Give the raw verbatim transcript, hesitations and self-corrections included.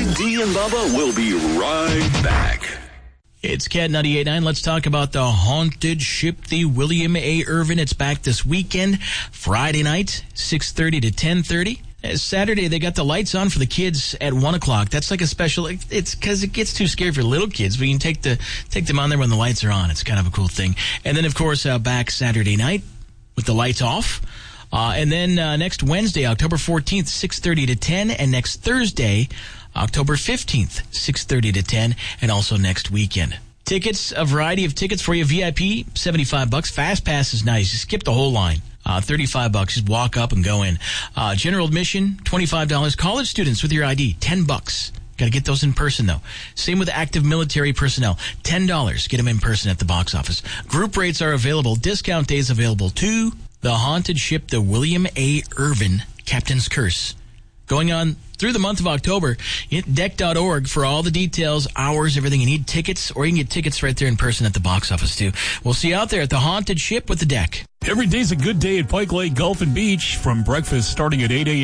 Big D and Bubba will be right back. It's Cat ninety-eight point nine. Let's talk about the Haunted Ship, the William A. Irvin. It's back this weekend, Friday night, six thirty to ten thirty. Saturday, they got the lights on for the kids at one o'clock. That's like a special, it's because it gets too scary for little kids, but you can take the take them on there when the lights are on. It's kind of a cool thing. And then, of course, uh, back Saturday night with the lights off. Uh, and then uh, next Wednesday, October fourteenth, six thirty to ten. And next Thursday, October fifteenth, six thirty to ten. And also next weekend. Tickets, a variety of tickets for you. V I P, seventy-five bucks. Fast Pass is nice. You skip the whole line. Uh, thirty-five bucks. Just walk up and go in. Uh, general admission, twenty-five dollars. College students with your I D, ten bucks. Got to get those in person, though. Same with active military personnel. ten dollars. Get them in person at the box office. Group rates are available. Discount days available, too. The Haunted Ship, the William A. Irvin, Captain's Curse. Going on through the month of October. Deck dot org for all the details, hours, everything you need. Tickets, or you can get tickets right there in person at the box office, too. We'll see you out there at the Haunted Ship with the Deck. Every day's a good day at Pike Lake Golf and Beach. From breakfast starting at eight a.m.